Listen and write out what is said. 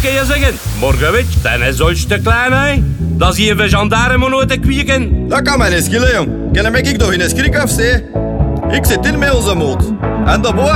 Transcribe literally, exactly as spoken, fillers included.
kan je zeggen. Morgen weet je, dan is zo'n stuk klein, hè. Dan zie je een gendarme nooit te kwieken. Dat kan mij niet schelen, jong. Ken hem ik nog in een schrik afzee. Ik zit in met onze moed. En de boer